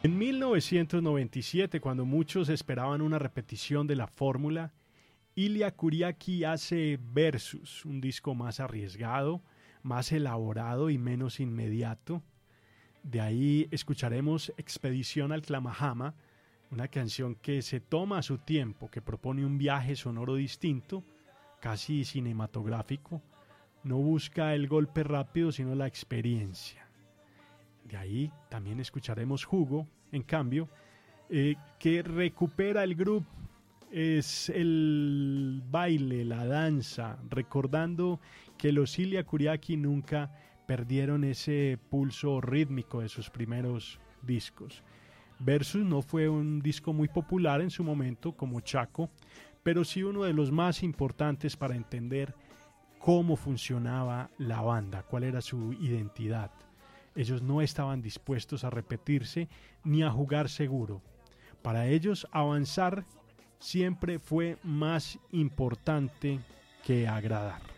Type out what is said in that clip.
En 1997, cuando muchos esperaban una repetición de la fórmula, Ilia Kuriaki hace Versus, un disco más arriesgado, más elaborado y menos inmediato. De ahí escucharemos Expedición al Klamahama, una canción que se toma a su tiempo, que propone un viaje sonoro distinto, casi cinematográfico. No busca el golpe rápido, sino la experiencia. De ahí también escucharemos Jugo, en cambio, que recupera el groove, es el baile, la danza, recordando que los Ilia Kuriaki nunca perdieron ese pulso rítmico de sus primeros discos. Versus no fue un disco muy popular en su momento como Chaco, pero sí uno de los más importantes para entender cómo funcionaba la banda, cuál era su identidad. Ellos no estaban dispuestos a repetirse ni a jugar seguro. Para ellos avanzar siempre fue más importante que agradar.